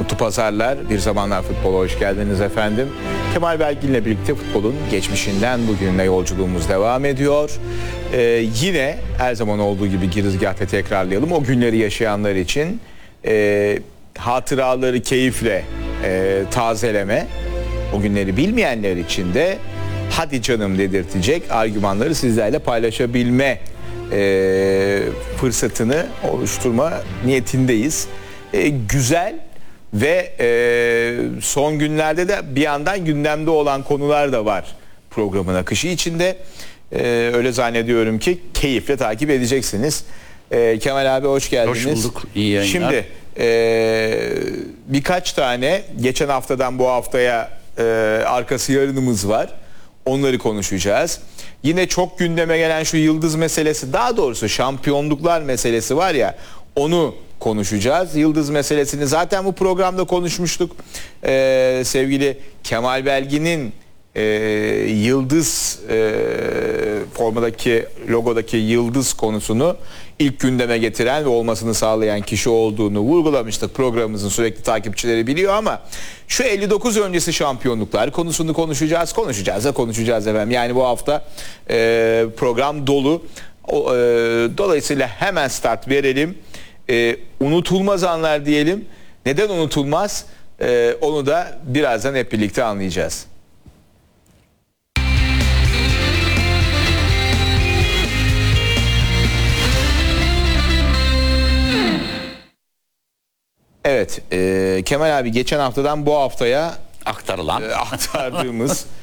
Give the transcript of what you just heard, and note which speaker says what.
Speaker 1: Mutlu pazarlar, Bir Zamanlar Futbola hoş geldiniz efendim. Kemal Belgin'le birlikte futbolun geçmişinden bugününe yolculuğumuz devam ediyor. Yine her zaman olduğu gibi girizgahta tekrarlayalım. O günleri yaşayanlar için hatıraları keyifle tazeleme, o günleri bilmeyenler için de hadi canım dedirtecek argümanları sizlerle paylaşabilme fırsatını oluşturma niyetindeyiz. Güzel ve son günlerde de bir yandan gündemde olan konular da var programın akışı içinde. Öyle zannediyorum ki keyifle takip edeceksiniz. Kemal abi hoş geldiniz.
Speaker 2: Hoş bulduk. İyi yayınlar.
Speaker 1: Şimdi birkaç tane geçen haftadan bu haftaya arkası yarınımız var. Onları konuşacağız. Yine çok gündeme gelen şu yıldız meselesi, daha doğrusu şampiyonluklar meselesi var ya, onu konuşacağız. Yıldız meselesini zaten bu programda konuşmuştuk. Sevgili Kemal Belgin'in yıldız formadaki, logodaki yıldız konusunu ilk gündeme getiren ve olmasını sağlayan kişi olduğunu vurgulamıştık. Programımızın sürekli takipçileri biliyor ama şu 59 öncesi şampiyonluklar konusunu konuşacağız efendim. Yani bu hafta program dolu. Dolayısıyla hemen start verelim. Unutulmaz anlar diyelim. Neden unutulmaz? Onu da birazdan hep birlikte anlayacağız. Evet, Kemal abi geçen haftadan bu haftaya
Speaker 2: aktarılan
Speaker 1: aktardığımız